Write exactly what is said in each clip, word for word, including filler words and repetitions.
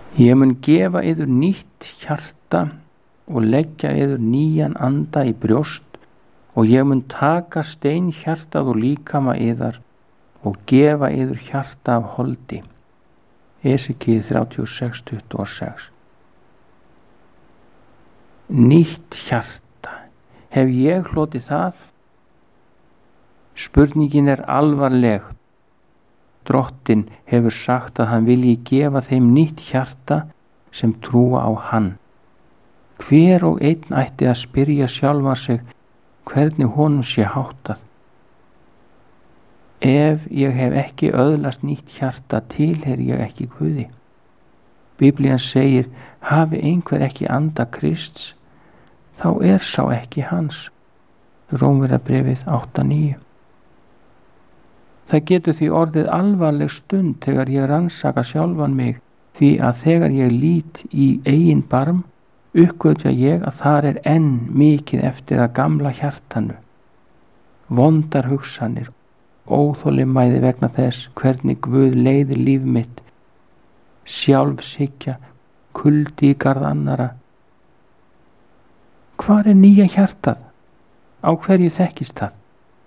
Ég mun gefa yður nýtt hjarta og leggja yður nýjan anda í brjóst og ég mun taka steinhjartað og líkama yðar og gefa yður hjarta af holdi. Esekíel þrjátíu og sex tuttugu og sex. Nýtt hjarta. Hef ég hlotið það? Spurningin er alvarleg. Drottinn hefur sagt að hann vilji gefa þeim nýtt hjarta sem trúa á hann. Hver og einn ætti að spyrja sjálfan sig hvernig honum sé háttað. Ef ég hef ekki öðlast nýtt hjarta tilheyri ég ekki Guði. Biblían segir, hafi einhver ekki anda Krists, þá er sá ekki hans. Rómverjabréfið átta níu. Það getur því orðið alvarleg stund þegar ég rannsaka sjálfan mig, því að þegar ég lít í eigin barm, uppgötva ég að þar er enn mikið eftir að gamla hjartanu. Vondar hugsanir, óþolinmæði vegna þess hvernig Guð leiðir líf mitt, sjálfshyggja, kuldi í garð annara. Hvar er nýja hjartað? Á hverju þekkist það?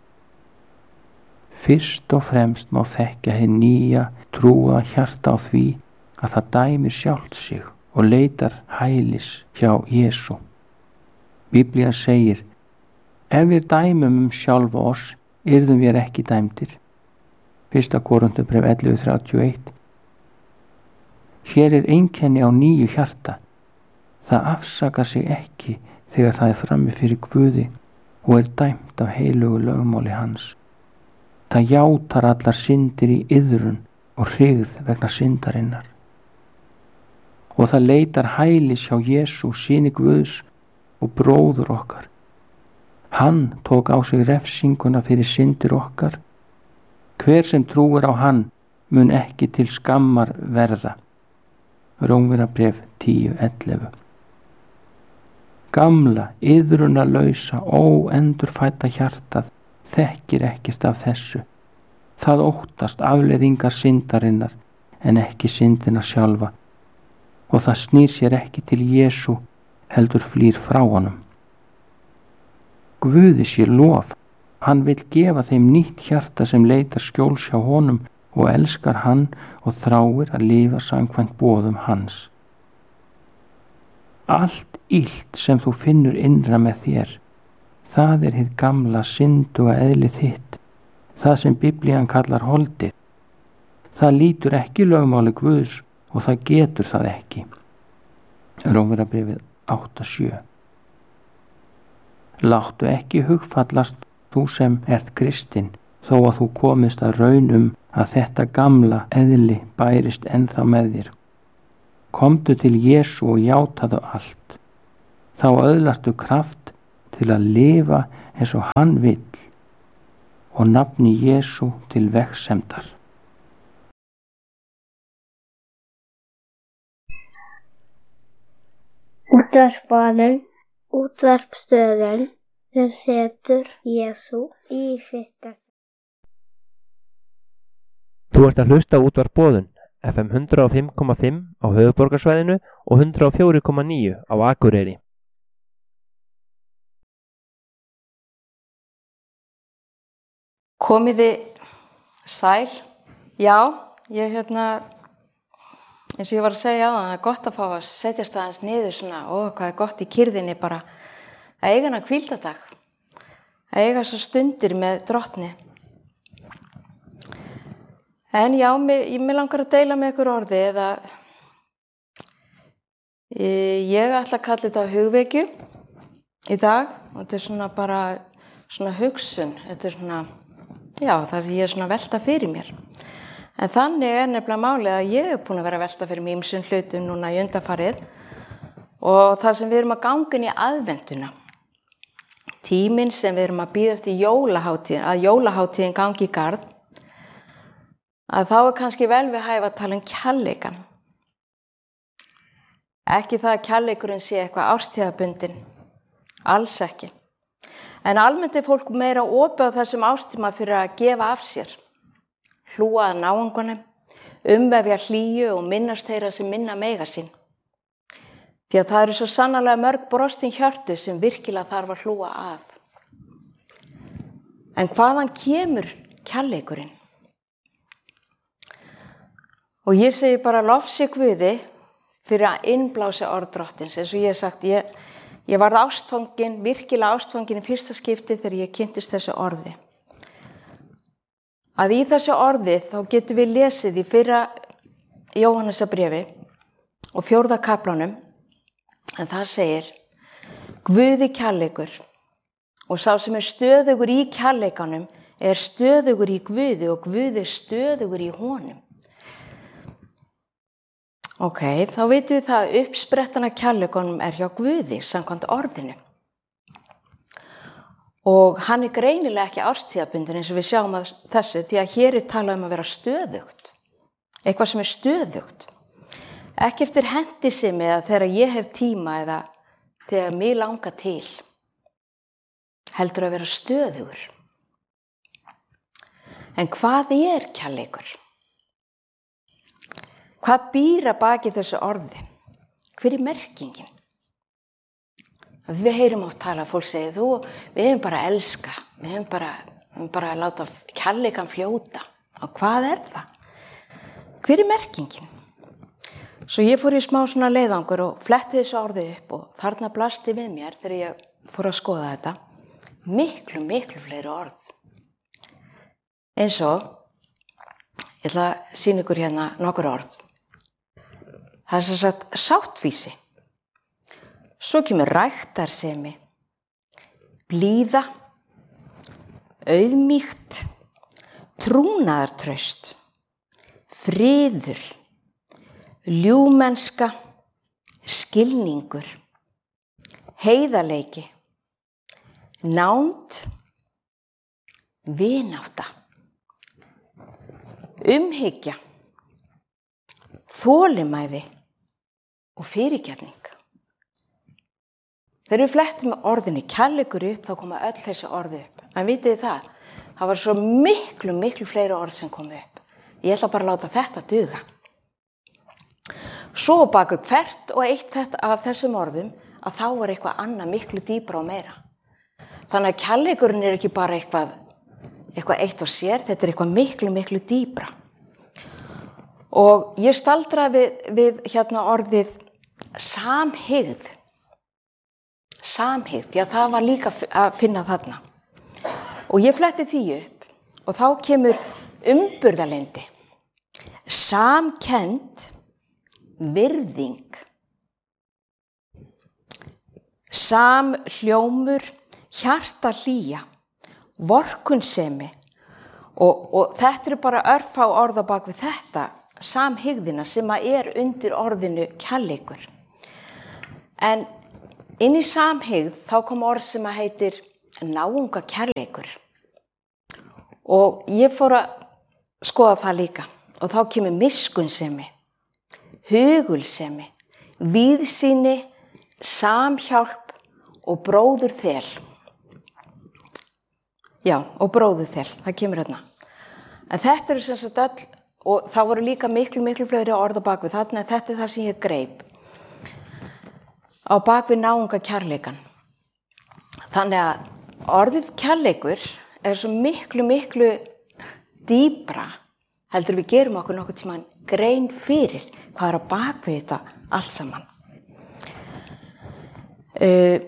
Fyrst og fremst má þekkja hið nýja trúa hjarta á því að það dæmir sjálft sig og leitar hælis hjá Jesú. Biblían segir, ef við dæmum um sjálfa oss, yrðum við ekki dæmdir. Fyrsta Korinthubréf ellefu þrjátíu og eitt. Hér er einkenni á nýju hjarta. Það afsakar sig ekki þegar það er frammi fyrir Guði og er dæmt af heilugu lögmáli hans. Það játar allar syndir í iðrun og hryggð vegna syndarinnar. Og það leitar hælis hjá Jesú, syni Guðs og bróður okkar. Hann tók á sig refsinguna fyrir syndir okkar. Hver sem trúir á hann mun ekki til skammar verða. Rómverjabréf tíu ellefu. Gamla, iðrunarlausa, óendurfædda hjartað þekkir ekkert af þessu. Það óttast afleiðingar syndarinnar en ekki syndina sjálfa og það snýr sér ekki til Jesú heldur flýr frá honum. Guði sé lof, hann vill gefa þeim nýtt hjarta sem leitar skjóls hjá honum og elskar hann og þráir að lifa samkvæmt boðum hans. Allt illt sem þú finnur innra með þér, það er hið gamla synduga eðli þitt, það sem Biblían kallar holdið. Það lítur ekki lögmáli Guðs og það getur það ekki. Rómverjabréfið átta sjö. Láttu ekki hugfallast þú sem ert kristinn, þó að þú komist að raun um að þetta gamla eðli bærist ennþá með þér. Komdu til Jesú og játaðu allt. Þá öðlastu kraft til að lifa eins og hann vill og nafni Jesú til vegsemdar. Útvarpaðan, útvarpstöðin sem setur Jesú í fyrsta. Þú ert að hlusta á Útvarp Boðun, F M hundrað og fimm komma fimm á höfuðborgarsvæðinu og hundrað og fjögur komma níu á Akureyri. Komiði sæl. Já, ég hérna, eins og ég var að segja á það, það er gott að fá að setjast aðeins niður svona, ó, hvað er gott í kyrðinni bara að eiga hana hvíldardag, að eiga svo stundir með Drottni. En já, mig, mig langar að deila með ykkur orði eða ég ætla að kalla þetta hugvekju í dag og þetta er svona bara svona hugsun, þetta er svona, já, það sem ég er svona að velta fyrir mér. En þannig er nefnilega málið að ég er búin að vera að velta fyrir mér ýmsum hlutum núna í undanfarið og þar sem við erum að ganga inn í aðventuna. Tíminn sem við erum að bíða eftir jólahátíðin, að jólahátíðin gangi í garð, að þá er kannski vel við hæfa að tala um kærleikann. Ekki það að kærleikurinn sé eitthvað árstíðabundinn, alls ekki. En almennt er fólk meira opið á þessum árstíma fyrir að gefa af sér, hlúa að náungunum, umvefja hlýju og minnast þeirra sem minna mega sín. Því að það eru svo sannarlega mörg brostin hjörtu sem virkilega þarf að hlúa að. En hvaðan kemur kærleikurinn? Og ég segi bara lofsi Guði fyrir að innblása orð drottins. Eins og ég hef sagt, ég, ég varð ástfangin, virkilega ástfangin í fyrsta skipti þegar ég kynntist þessu orði. Að í þessu orði þá getum við lesið í fyrra Jóhannesarbréfi og fjórða kaflanum, en það segir: Guði kærleikur, og sá sem er stöðugur í kærleikanum er stöðugur í Guði og Guði er stöðugur í honum. Ok, þá veitum við það að uppsprettan af kærleikanum er hjá Guði samkvæmt orðinu. Og hann er greinilega ekki árstíðabundinn eins og við sjáum að þessu, því að hér er talað um að vera stöðugt. Eitthvað sem er stöðugt. Ekki eftir hentisemi eða þegar ég hef tíma eða þegar mig langar til. Heldur að vera stöðugur. En hvað er kærleikur? Hvað býr að baki þessu orði? Hver er merkingin? Við heyrum oft tala, fólk segir, þú, við hefum bara að elska, við hefum bara, við hefum bara að láta kærleikan fljóta. Og hvað er það? Hver er merkingin? Svo ég fór í smá svona leiðangur og fletti þessu orði upp og þarna blasti við mér þegar ég fór að skoða þetta. Miklu, miklu fleiri orð. Eins og, ég ætla að sýna ykkur hérna nokkur orð. Það er sem sagt sáttfýsi. Svo kemur ræktarsemi, blíða, auðmýkt, trúnaðartraust, friður, ljúfmennska, skilningur, heiðarleiki, nánd, vinátta, umhyggja, þolinmæði og fyrirgefning. Þegar við flettum orðinu kærleikur upp, þá koma öll þessi orði upp. En vitið þið það, það var svo miklu, miklu fleiri orð sem komu upp. Ég ætla bara að láta þetta duga. Svo baku hvert og eitt af þessum orðum, að þá var eitthvað annað miklu dýpra og meira. Þannig að kærleikurinn er ekki bara eitthvað, eitthvað eitt og sér, þetta er eitthvað miklu, miklu dýpra. Og ég staldraði við, við hérna orðið samhygð. Samhygð, því að það var líka að finna þarna. Og ég fletti því upp og þá kemur umburðarlyndi. Samkennd, virðing. Samhljómur, hjartahlýja, vorkunnsemi. Og, og þetta eru bara örfá orð á bak við þetta, samhygðina sem að er undir orðinu kærleikur. En inn í samhygð þá kom orð sem að heitir náunga kærleikur. Og ég fór að skoða það líka. Og þá kemur miskunnsemi, hugulsemi, víðsýni, samhjálp og bróðurþel. Já, og bróðurþel, það kemur hérna. En þetta eru sem sagt öll, og það voru líka miklu, miklu fleiri orð á bakvið þarna, en þetta er það sem ég greip. Á bakvið náunga kærleikan. Þannig að orðið kærleikur er svo miklu, miklu dýpra heldur við gerum okkur nokkuð tímann grein fyrir hvað er á bakvið þetta allt saman. Uh,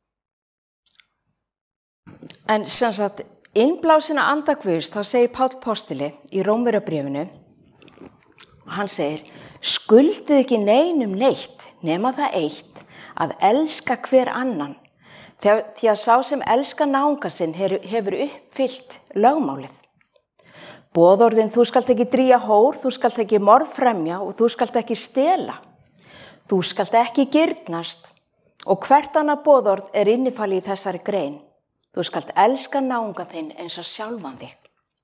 en sem sagt, innblásina anda Guðs, þá segir Páll postuli í Rómverjabréfinu, hann segir, skuldið ekki neinum neitt nema það eitt, að elska hver annan, því að sá sem elskar náunga sinn hefur uppfyllt lögmálið. Boðorðin, þú skalt ekki drýja hór, þú skalt ekki morðfremja og þú skalt ekki stela. Þú skalt ekki girnast og hvert annað boðorð er innifalið í þessari grein. Þú skalt elska náunga þinn eins og sjálfan þig.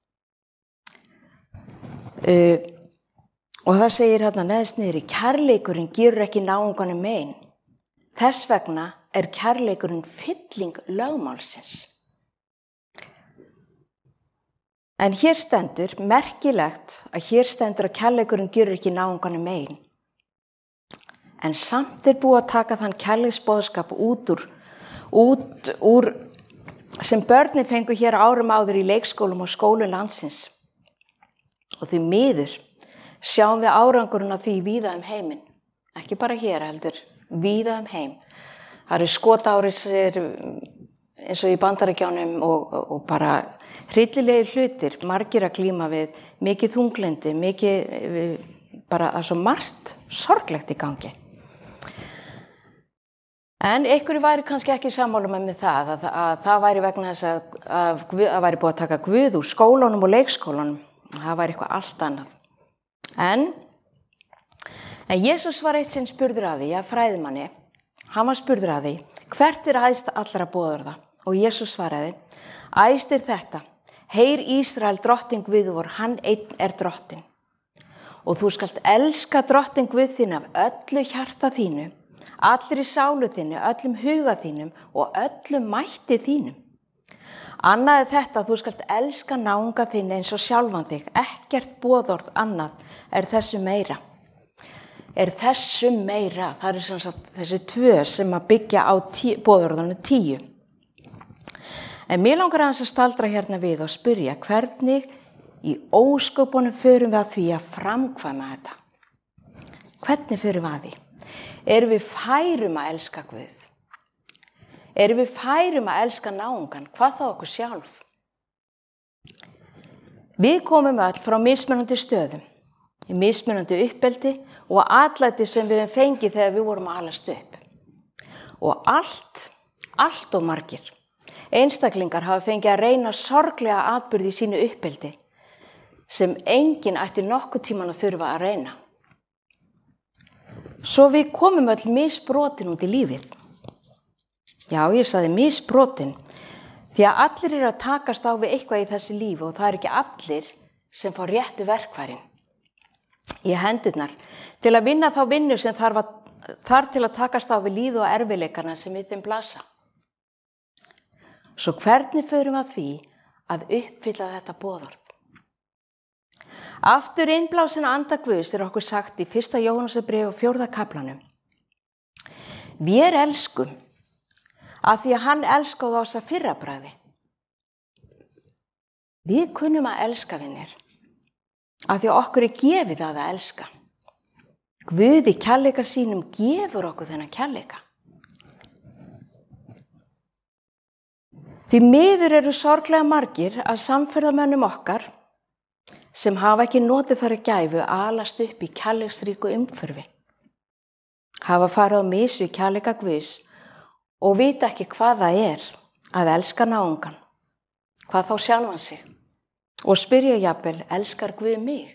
Uh, og það segir hérna neðst niðri, kærleikurinn gerur ekki náunganum mein. Þess vegna er kærleikurinn fylling lögmálsins. En hér stendur, merkilegt að hér stendur að kærleikurinn gjörur ekki náunganum megin. En samt er búið að taka þann kærleiksboðskap út úr, út úr sem börnin fengu hér árum áður í leikskólum og skólum landsins. Og því miður sjáum við árangurinn af því víða um heiminn. Ekki bara hér heldur, víða um heim. Það eru skotárisir eins og í Bandaríkjánum og, og bara hryllilegir hlutir, margir að glíma við, mikið þunglyndi, mikið, bara það er svo margt sorglegt í gangi. En einhverju væri kannski ekki sammála með það, að, að það væri vegna þess að, að, að væri búið að taka Guð úr skólanum og leikskólanum. Það væri eitthvað allt annað. En, en Jesús var eitt sinn spurður að því, að fræðimanni, hann var spurður að því, hvert er æðst allra boðorða? Og Jesús svaraði, æðst er þetta, heyr Ísrael drottin Guð vor, hann einn er drottin. Og þú skalt elska drottin Guð þín af öllu hjarta þínu, allri sálu þinni, öllum huga þínum og öllum mætti þínum. Annað er þetta, þú skalt elska náunga þinni eins og sjálfan þig, ekkert boðorð annað er þessu meira. Er þessu meira, það eru sem sagt þessi tvö sem að byggja á tí, boðorðunum tíu. En mér langar aðeins að staldra hérna við og spyrja hvernig í ósköpunum förum við að því að framkvæma þetta. Hvernig förum við að því? Erum við færum að elska Guð? Erum við færum að elska náungan? Hvað þá okkur sjálf? Við komum öll frá mismunandi stöðum, í mismunandi uppeldi og atlæti sem við hefum fengið þegar við vorum að alast upp. Og allt, allt og margir einstaklingar hafa fengið að reyna sorglega atburði í sínu uppeldi sem enginn ætti nokkuð tíman að þurfa að reyna. Svo við komum öll misbrotin út í lífið. Já, ég sagði misbrotin, því að allir eru að takast á við eitthvað í þessi lífi og það er ekki allir sem fá réttu verkfærin í hendurnar til að vinna þá vinnu sem þarf, að, þarf til að takast á við líð og erfiðleikarna sem við þeim blasa. Svo hvernig förum að því að uppfylla þetta boðorð? Aftur innblásin anda Guðs er okkur sagt í fyrsta Jóhannesarbréfi og fjórða kaflanum. Vér elskum af því að hann elskaði oss að fyrra bragði. Við kunnum að elska vinir af því að okkur er gefið að að elska. Guð í kærleika sínum gefur okkur þennan kærleika. Því miður eru sorglega margir að samferðamönnum okkar sem hafa ekki notið þar að gæfu að alast upp í kærleiksríku umhverfi. Hafa farið á mis við kærleika Guðs og vita ekki hvað það er að elska náungan, hvað þá sjálfan sig og spyrja jafnvel, elskar Guð mig?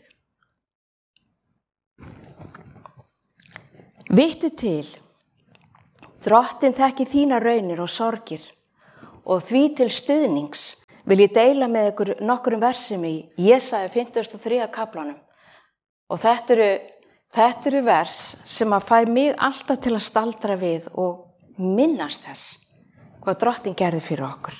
Vittu til, drottin þekki þína raunir og sorgir og því til stuðnings vil ég deila með ykkur nokkrum versum í Jesaja fimmtugasta og þriðja kaflanum. Og þetta eru, þetta eru vers sem að fær mig alltaf til að staldra við og minnast þess hvað drottin gerði fyrir okkur.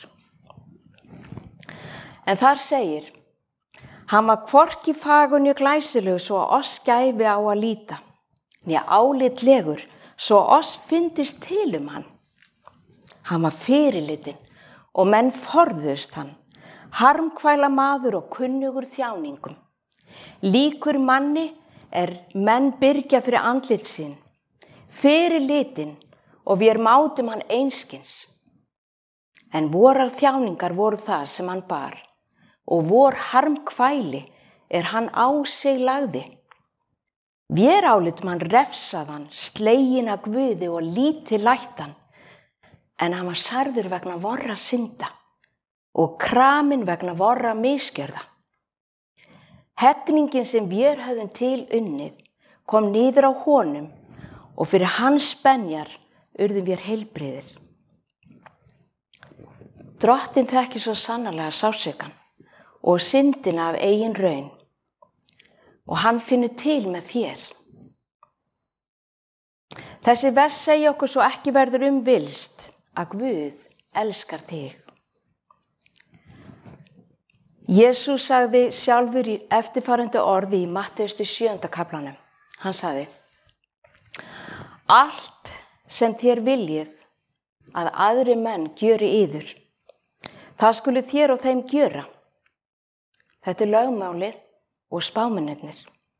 En þar segir, hann var hvorki fagur né glæsilegur svo að oss gæfi á að líta, né álitlegur svo að oss fyndist til um hann. Hann var fyrirlitin og menn forðust hann, harmkvæla maður og kunnugur þjáningum. Líkur manni er menn byrgja fyrir andlit sín, fyrirlitin og við mátum hann einskins. En vorar þjáningar voru það sem hann bar, og vor harmkvæli er hann á sig lagði. Vér álitum hann refsaðan, slegin að Guði og lítið lættan, en hann var særður vegna vorra synda og kramin vegna vorra misgjörða. Heggningin sem vér höfðum til unnið kom niður á honum og fyrir hans spenjar urðum vér heilbrigðir. Drottin þekki svo sannarlega sársaukann og syndina af eigin raun og hann finnur til með þér. Þessi vers segja okkur svo ekki verður um villst að Guð elskar þig. Jesús sagði sjálfur í eftirfarandi orði í Mattheus sjöunda kaflanum. Hann sagði: allt sem þér viljið að aðri menn gjöri yður, það skulu þér og þeim gjöra. Þetta er lögmálið og spámennirnir.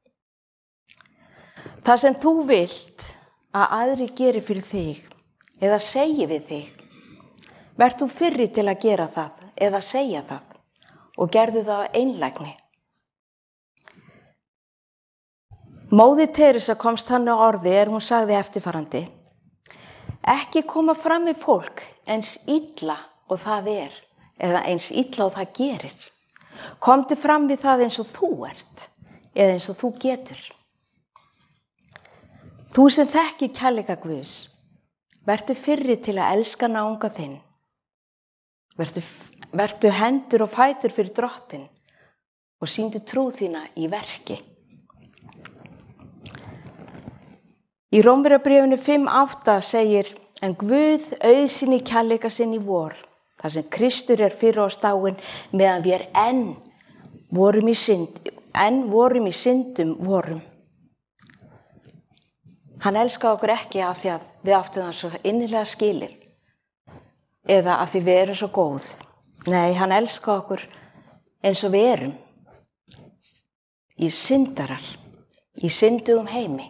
Það sem þú vilt að aðri geri fyrir þig eða segi við þig, verð þú fyrri til að gera það eða segja það og gerðu það á einlægni. Móðir Teresa komst þannig á orði er hún sagði eftirfarandi: ekki koma fram við fólk eins illa og það er, eða eins illa og það gerir. Komdu fram við það eins og þú ert, eða eins og þú getur. Þú sem þekki kærleika Guðs, vertu fyrri til að elska náunga þinn. Vertu, vertu hendur og fætur fyrir Drottin og sýndu trú þína í verki. Í Rómverjabréfinu fimm átta segir: en Guð auðsýni kærleika sinn í vor, þar sem Kristur er fyrir oss dáinn, meðan við er enn vorum í synd, enn vorum í syndum vorum. Hann elskaði okkur ekki af því að við áttum það svo innilega skilið, eða af því við erum svo góð. Nei, hann elskaði okkur eins og við erum, í syndarar, í syndugum heimi.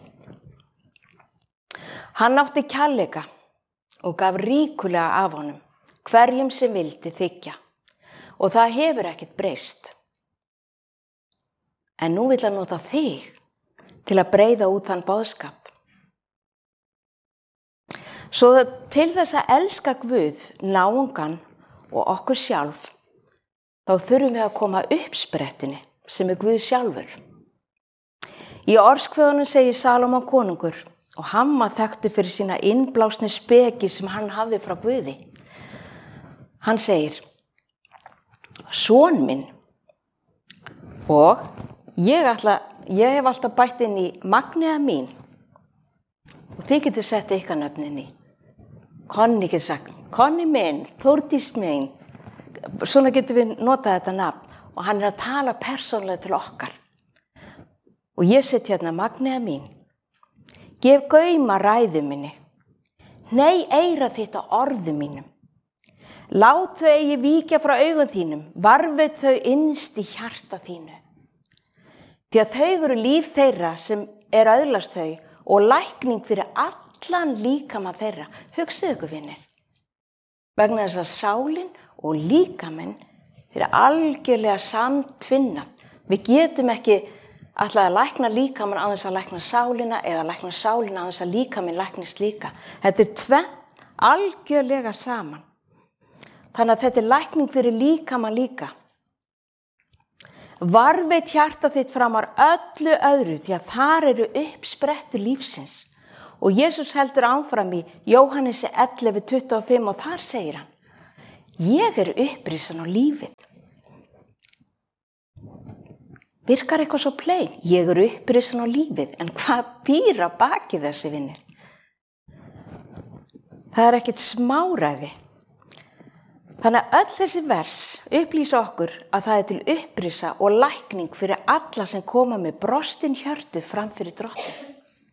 Hann átti kærleika og gaf ríkulega af honum, hverjum sem vildi þiggja, og það hefur ekkert breyst. En nú vill hann nota þig til að breiða út þann boðskap. Svo til þess að elska Guð, náungan og okkur sjálf, þá þurfum við að koma uppsprettunni sem er Guð sjálfur. Í Orðskviðunum segir Salómon konungur, og hann var þekktur fyrir sína innblásni speki sem hann hafði frá Guði. Hann segir: son minn, og ég, ætla, ég hef alltaf bætt inn í Magnea mín, og þið getur sett ykkar nöfnin í. Konni getur sagt: Konni minn, Þórdís minn. Svona getur við notað þetta nafn, og hann er að tala persónulega til okkar. Og ég set hérna: Magnea mín, gef gauma ræðu minni, nei eyra þitt á orðum mínum. Lát þau eigi víkja frá augum þínum, varfið þau innst í hjarta þínu. Því að þau eru líf þeirra sem er öðlast þau og lækning fyrir allan líkama þeirra. Hugsið ykkur, vinir. Vegna þess að sálin og líkaminn eru algjörlega samtvinnað. Við getum ekki ætlaði að lækna líkamann á þess að lækna sálina eða lækna sálina á þess að líkaminn læknist líka. Þetta er tvennt algjörlega saman. Þannig að þetta er lækning fyrir líkamann líka. Varveit hjarta þitt framar öllu öðru, því að þar eru uppsprettur lífsins. Og Jesús heldur áfram í Jóhannesi ellefu tuttugu og fimm og þar segir hann: ég er upprisan á lífið. Virkar eitthvað svo plein? Ég er upprisan á lífið, en hvað býr á baki þessi, vinir? Það er ekkert smáræði. Þannig að öll þessi vers upplýsa okkur að það er til upprisa og lækning fyrir alla sem koma með brostin hjörtu fram fyrir Drottin.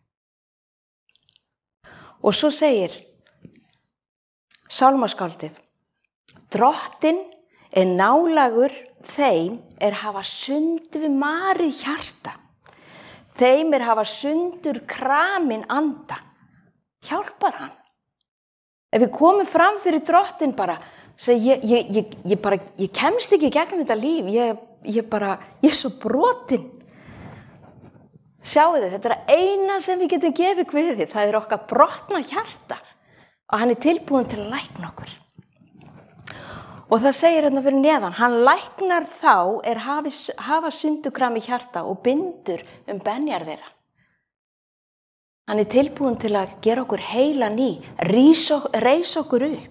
Og svo segir sálmaskáldið: Drottin er nálægur þeim er hafa sundur við marið hjarta. Þeim er hafa sundur kramin anda. Hjálpar hann. Ef við komum fram fyrir Drottin bara, segi, ég, ég, ég, ég, bara, ég kemst ekki í gegnum þetta líf, ég, ég, bara, ég er svo brotin. Sjáu þið, þetta er að eina sem við getum gefið Guði, það er okkar brotna hjarta og hann er tilbúin til að lækna okkur. Og það segir hérna fyrir neðan, hann læknar þá er hafi, hafa sundukram í hjarta og bindur um benjar þeirra. Hann er tilbúin til að gera okkur heila ný, reis okkur upp.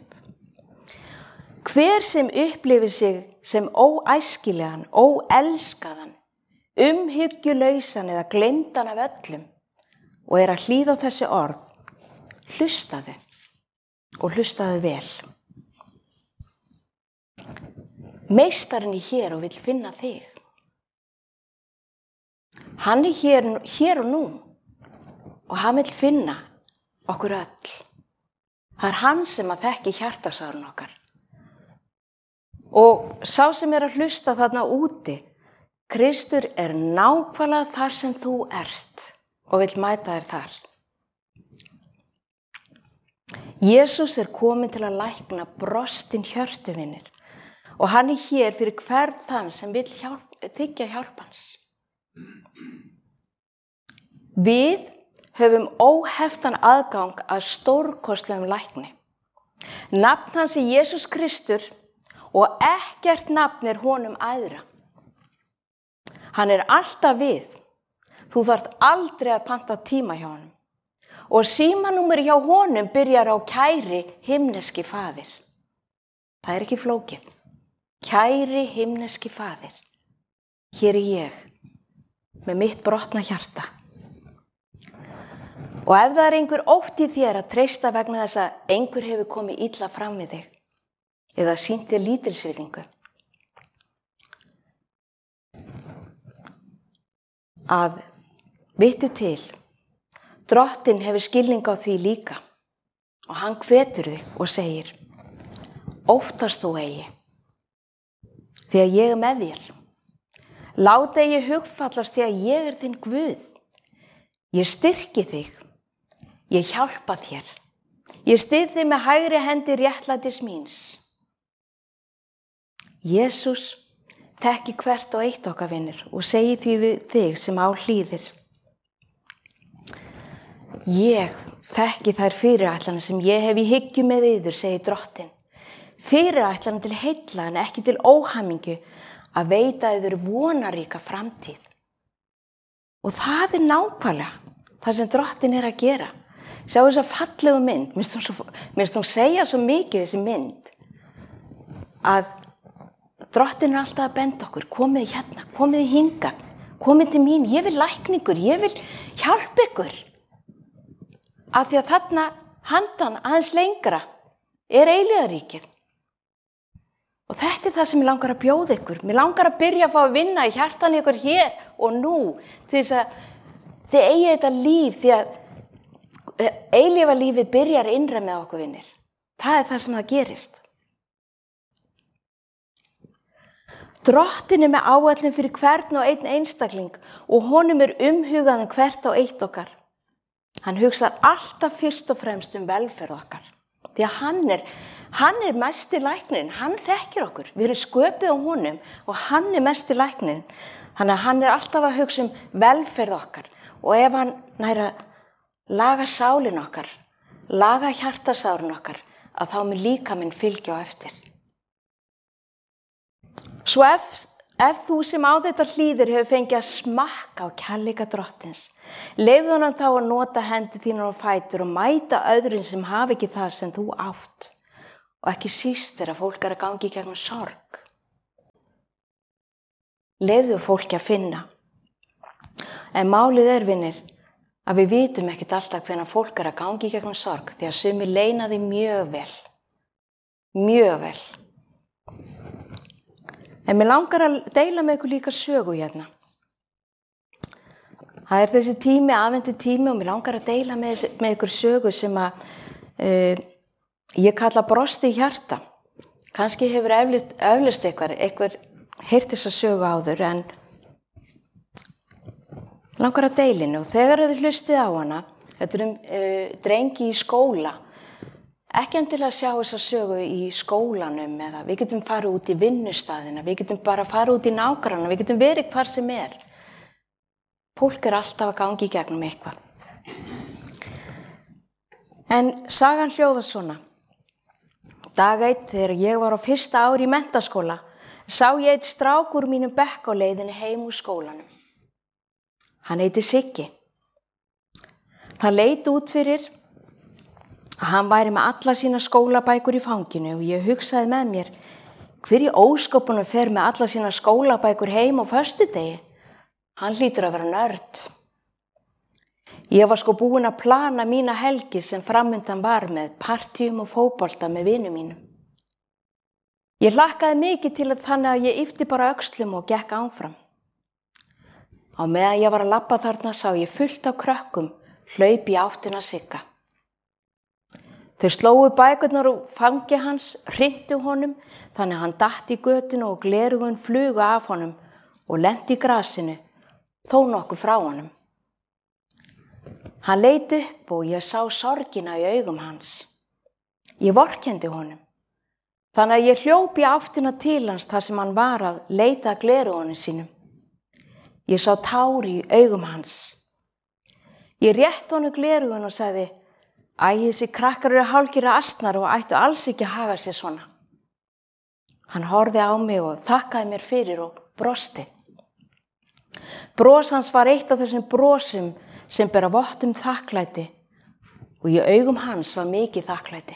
Hver sem upplifir sig sem óæskilegan, óelskaðan, umhyggjulausan eða gleymdan af öllum og er að hlýða á þessi orð, hlustaðu og hlustaðu vel. meistarinn er hér og vill finna þig. Hann er hér, hér og nú og hann vill finna okkur öll. Það er hann sem að þekki hjartasárun okkar. Og sá sem er að hlusta þarna úti, Kristur er nákvæmlega þar sem þú ert og vill mæta þér þar. Jesús er kominn til að lækna brostin hjörtuvinir og hann er hér fyrir hvern þann sem vill hjálp, þiggja hjálp hans. Við höfum óheftan aðgang að stórkostlegum lækni. Nafn hans er Jesús Kristur og ekkert nafn er honum æðra. Hann er alltaf við. Þú þarft aldrei að panta tíma hjá honum. Og símanúmer hjá honum byrjar á kæri himneski faðir. Það er ekki flókið. Kæri himneski faðir. Hér er ég með mitt brotna hjarta. Og ef það er einhver ótt í þér að treysta vegna þess að einhver hefur komið illa fram við þig eða sýnt þér lítilsvirðingu, að vittu til, Drottinn hefur skilning á því líka og hann hvetur þig og segir: óttast þú eigi, því að ég er með þér. Láta eigi hugfallast því að ég er þinn Guð. Ég styrki þig, ég hjálpa þér, ég styð þig með hægri hendi réttlætis míns. Jesús þekki hvert og eitt okkar vinir og segi því við þig sem á hlýðir: ég þekki þær fyrirætlanir sem ég hef í hyggju með yður, segir Drottinn. Fyrirætlanir til heilla en ekki til óhamingju, að veita yður vonaríka framtíð. Og það er nákvæmlega það sem Drottinn er að gera. Sjá þessa fallegu mynd, mér finnst hún segja svo mikið þessi mynd, að Drottinn er alltaf að benda okkur: komið hérna, komið hingað, komið til mín, ég vil lækningur, ég vil hjálpa ykkur. Af því að þarna handan aðeins lengra er eilíðaríkið. Og þetta er það sem ég langar að bjóða ykkur. Mér langar að byrja að fá að vinna í hjartan ykkur hér og nú, til þess að þið eigi þetta líf, því að eilífa lífið byrjar innra með okkur vinir. Það er það sem það gerist. Drottinn er með áætlun fyrir hvern og einn einstakling og honum er umhugað um hvert og eitt okkar. Hann hugsar alltaf fyrst og fremst um velferð okkar. Því að hann er, hann er mesti læknirinn, hann þekkir okkur. Við erum sköpuð á honum og hann er mesti læknirinn. Þannig að hann er alltaf að hugsa um velferð okkar. Og ef hann nær að laga sálin okkar, laga hjartasárun okkar, að þá mun líkaminn fylgja á eftir. Svo ef, ef þú sem á þetta hlýðir hefur fengið að smakka á kærleika Drottins, leyfðu honum þá að nota hendur þínar og fætur og mæta öðrum sem hafa ekki það sem þú átt. Og ekki síst þegar fólk er að gangi í gegnum sorg. Leyfðu fólki að finna. En málið er, vinir, að við vitum ekkert alltaf hvenær fólk er að gangi í gegnum sorg, því að sumir leyna því mjög vel. Mjög vel. En mér langar að deila með ykkur líka sögu hérna. Það er þessi tími, aðvendu tími, og mér langar að deila með, með ykkur sögu sem að uh, ég kalla brosti í hjarta. Kannski hefur eflaust eitthvað, eitthvað heyrt þessa sögu áður, en langar að deila henni. Og þegar þið hlustið á hana, þetta er um uh, drengi í skóla, ekki endilega að sjá þessa sögu í skólanum, eða við getum farið út í vinnustaðina, við getum bara farið út í nágranna, við getum verið hvar sem er. Fólk er alltaf að gangi í gegnum eitthvað. En sagan hljóðar svona. Dag einn, þegar ég var á fyrsta ári í menntaskóla, sá ég eitt strák úr mínum bekk á leiðinni heim úr skólanum. Hann heiti Siggi. Það leit út fyrir að hann væri með alla sína skólabækur í fanginu og ég hugsaði með mér: hver í ósköpunum fer með alla sína skólabækur heim á föstudegi? Hann hlýtur að vera nörd. Ég var sko búin að plana mína helgi sem framundan var með partíum og fótbolta með vinum mínum. Ég hlakkaði mikið til að þannig að ég yppti bara öxlum og gekk áfram. Á meðan ég var að labba þarna sá ég fullt af krökkum hlaup í áttina Sigga. Þau slógu bækurnar úr fangi hans, hrintu honum, þannig að hann datt í götuna og glerugun flugu af honum og lenti í grasinu, þó nokkuð frá honum. Hann leit upp og ég sá sorgina í augum hans. Ég vorkenndi honum. Þannig að ég hljóp í áttina til hans þar sem hann var að leita að glerugunum sínum. Ég sá tár í augum hans. Ég rétt honum glerugun og sagði, æ, þessi krakkar eru hálfgerðir asnar og ættu alls ekki að haga sér svona. Hann horfði á mig og þakkaði mér fyrir og brosti. Bros hans var eitt af þessum brosum sem bera vott um þakklæti og í augum hans var mikið þakklæti.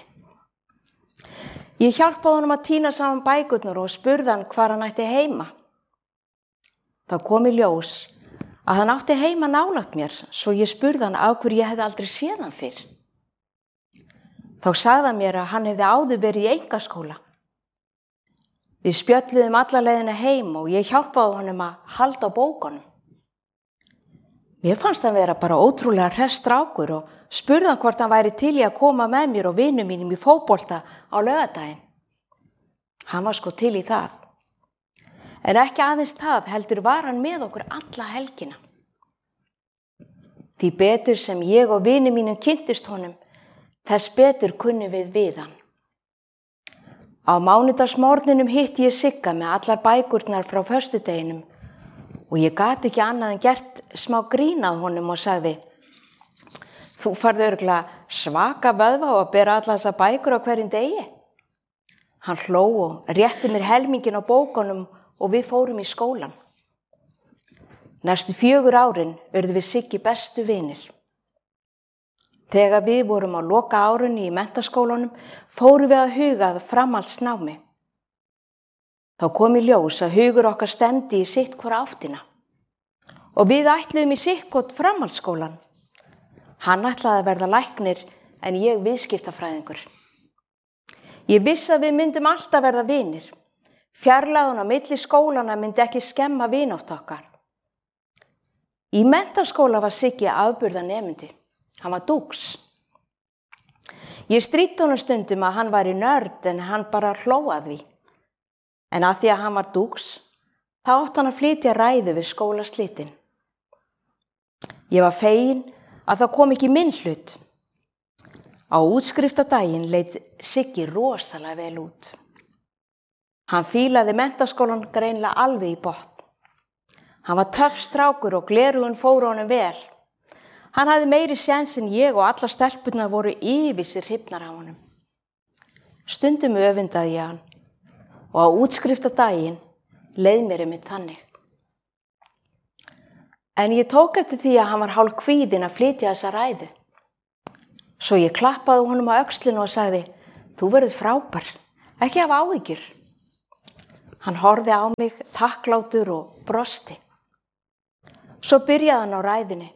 Ég hjálpaði honum að tína saman bækurnar og spurði hann hvar hann ætti heima. Þá kom í ljós að hann átti heima nálægt mér, svo ég spurði hann af hverju ég hefði aldrei séð hann fyrr. Þá sagði hann mér að hann hefði áður verið í einkaskóla. Við spjölluðum alla leiðina heim og ég hjálpaði honum að halda á bókunum. Mér fannst hann vera bara ótrúlega hress strákur og spurði hann hvort hann væri til í að koma með mér og vinum mínum í fótbolta á laugardaginn. Hann var sko til í það. En ekki aðeins það, heldur var hann með okkur alla helgina. Því betur sem ég og vinum mínum kynntist honum, þess betur kunni við við hann. Á mánudagsmorninum hitti ég Sigga með allar bækurnar frá föstudeginum og ég gat ekki annað en gert smá grín að honum og sagði, þú farði örugglega svaka vöðva og að bera allar þessar bækur á hverjum degi. Hann hló og rétti mér helmingin á bókunum og við fórum í skólan. Næstu fjögur árin urðum við Siggi bestu vinir. Þegar við vorum á loka árunni í menntaskólanum fórum við að huga að framhaldsnámi. Þá kom í ljós að hugur okkar stemdi í sitt hvora áttina og við ætluðum í sitt hvort framhaldsskólan. Hann ætlaði að verða læknir en ég viðskiptafræðingur. Ég vissi að við myndum alltaf verða vinir. Fjarlægðun á milli skólana myndi ekki skemma vinátt okkar. Í menntaskóla var Siggi afburðanemandi. Hann var dúx. Ég stríddi honum stundum að hann væri nörd en hann bara hlóað því. En að því að hann var dúx, þá átti hann að flytja ræðu við skólaslitin. Ég var fegin að það kom ekki minn hlut. Á útskriftadaginn leit Siggi rosalega vel út. Hann fílaði menntaskólan greinlega alveg í botn. Hann var töff strákur og glerugun fór honum vel. Hann hafði meiri séns en ég og allar stelpurnar voru yfir hrifnar af honum. Stundum öfundaði ég hann og á útskriftadaginn leið mér einmitt þannig. En ég tók eftir því að hann var hálf kvíðinn að flytja þessa ræðu. Svo ég klappaði honum á öxlinu og sagði, þú verður frábær, ekki hafa áhyggjur. Hann horfði á mig þakklátur og brosti. Svo byrjaði hann á ræðinni.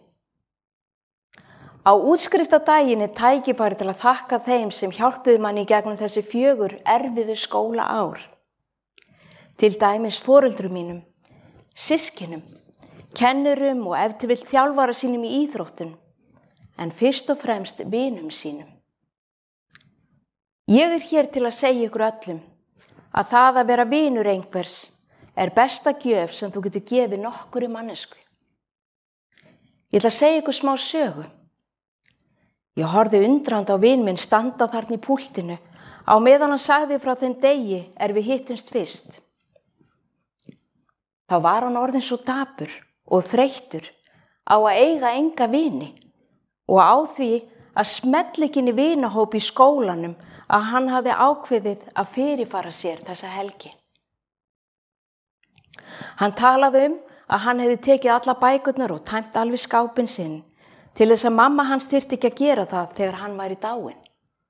Á útskriftadaginn er tækifæri til að þakka þeim sem hjálpuðu manni í gegnum þessi fjögur erfiðu skóla ár. Til dæmis foreldrum mínum, systkinum, kennurum og ef til vill þjálfara sínum í íþróttum, en fyrst og fremst vinum sínum. Ég er hér til að segja ykkur öllum að það að vera vinur einhvers er besta gjöf sem þú getur gefið nokkurri mannesku. Ég ætla að segja ykkur smá sögu. Ég horfði undrandi á vin minn standa þarna í púltinu á meðan hann sagði frá þeim degi er við hittumst fyrst. Þá var hann orðinn svo dapur og þreyttur á að eiga enga vini og á því að smella ekki inn í vinahóp í skólanum að hann hafði ákveðið að fyrirfara sér þessa helgi. Hann talaði um að hann hefði tekið alla bækurnar og tæmt alveg skápinn sinn til þess að mamma hans þyrfti ekki að gera það þegar hann væri dáinn.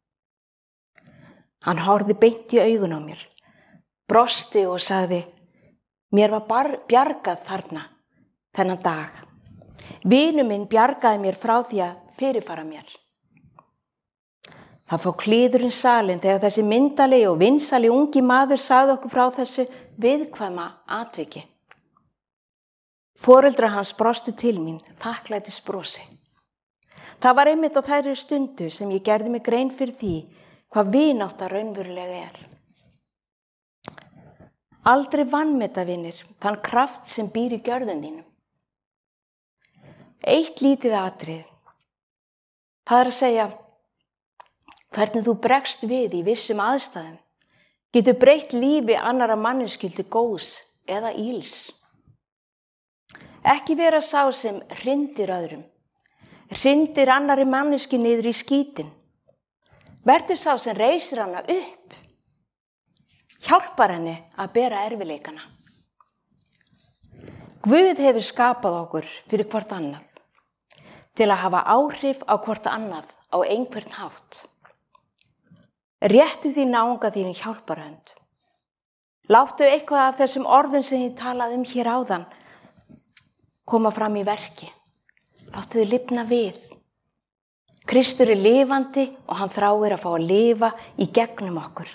Hann horfði beint í augun á mér, brosti og sagði, mér var bar- bjargað þarna þennan dag. Vinur minn bjargaði mér frá því að fyrirfara mér. Það fá klíðurinn salin þegar þessi myndalegi og vinsali ungi maður sagði okkur frá þessu viðkvæma atviki. Foreldrar hans brostu til mín, þakklætis brosi. Það var einmitt á þærri stundu sem ég gerði mig grein fyrir því hvað vinátta raunverulega er. Aldrei vanmeta vinir þann kraft sem býr í gjörðum þínum. Eitt lítið atrið, það er að segja hvernig þú bregst við í vissum aðstæðum, getur breytt lífi annara manneskyldu góðs eða íls. Ekki vera sá sem hrindir öðrum, hrindir annari manneski niður í skítin. Vertu sá sem reisir hana upp, hjálpar henni að bera erfileikana. Guð hefur skapað okkur fyrir hvort annað, til að hafa áhrif á hvort annað á einhvern hátt. Réttu því náunga þínu hjálparhönd. Láttu eitthvað af þessum orðum sem ég talaði um hér áðan koma fram í verki. Láttu þau lifna við. Kristur er lifandi og hann þráir að fá að lifa í gegnum okkur.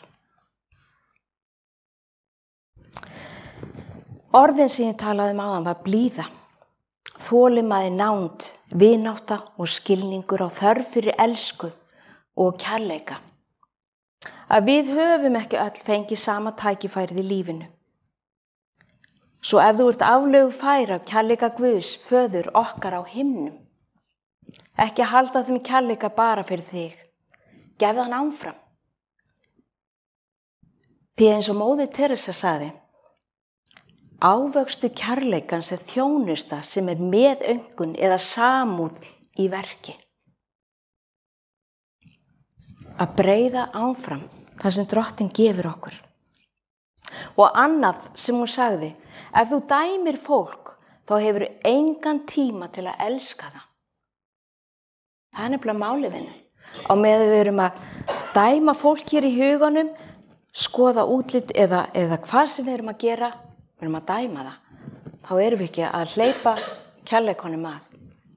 Orðin sem ég talaði um áðan var blíða, þolinmæði nánd, vinátta og skilningur á þörf fyrir elsku og kærleika. Að við höfum ekki öll fengið sama tækifærið í lífinu. Svo ef þú ert aflögu fær af kærleika Guðs, föður okkar á himnum, ekki halda þeim kærleika bara fyrir þig, gefðu hann áfram. Því eins og móðir Teresa sagði, ávöxtu kærleikans er þjónusta sem er meðöngun eða samúð í verki. Að breiða áfram það sem Drottinn gefur okkur. Og annað sem hún sagði, ef þú dæmir fólk, þá hefur engan tíma til að elska það. Það er nefnilega málefinu. Á meðan við erum að dæma fólk hér í huganum, skoða útlit eða, eða hvað sem við erum að gera, við erum að dæma það. Þá erum við ekki að hleypa kærleikonum að.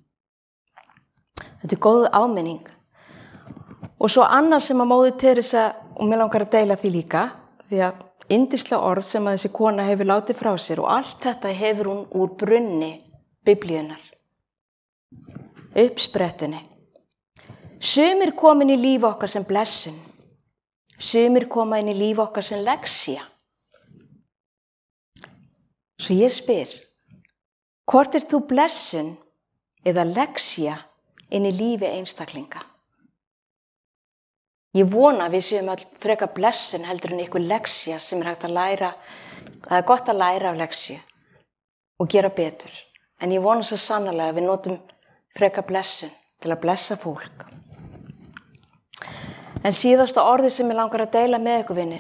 Þetta er góð áminning. Og svo annað sem að móðir Teresa, og mér langar að deila því líka, því að yndislega orð sem að þessi kona hefur látið frá sér og allt þetta hefur hún úr brunni Biblíunnar. Uppsprettunni. Sumir komin í líf okkar sem blessun. Sumir koma inn í líf okkar sem lexía. Svo ég spyr, hvort er þú blessun eða lexía inn í lífi einstaklinga? Ég vona að við séum all freka blessun heldur en ykkur lexía sem er hægt að læra, það er gott að læra af lexíu og gera betur. En ég vona svo sannarlega að við notum freka blessun til að blessa fólk. En síðasta orðið sem ég langar að deila með ykkur vinir.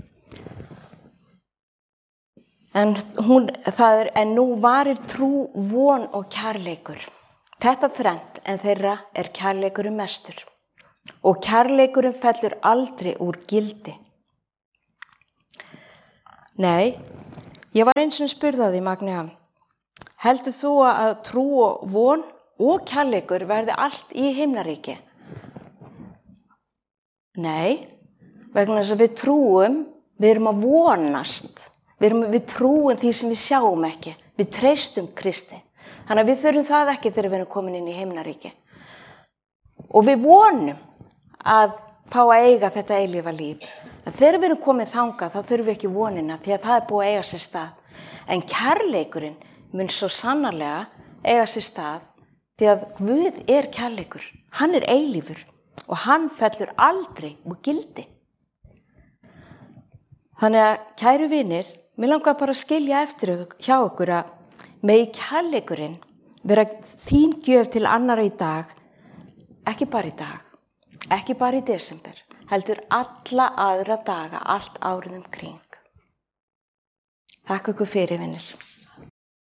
En, hún, það er, en nú varir trú, von og kærleikur. Þetta þrennt en þeirra er kærleikurinn mestur. Og kærleikurinn fellur aldrei úr gildi. Nei, ég var eins og spurði því, Magnea, heldur þú að trú og von og kærleikur verði allt í himnaríki? Nei, vegna þess að við trúum, við erum að vonast, við, erum, við trúum því sem við sjáum ekki, við treystum Kristi. Þannig að við þurfum það ekki þegar við erum komin inn í himnaríki. Og við vonum að fá að eiga þetta eilífa líf. En þegar við erum komin þangað, þá þurfum við ekki vonina, því að það er búið að eiga sér stað. En kærleikurinn mun svo sannarlega eiga sér stað, því að Guð er kærleikur. Hann er eilífur og hann fellur aldrei úr gildi. Þannig að, kæru vinir, mér langar bara að skilja eftir hjá okkur að megi kærleikurinn vera þín gjöf til annara í dag, ekki bara í dag, ekki bara í desember, heldur alla aðra daga, allt árið um kring. Þakka ykkur fyrir, vinir.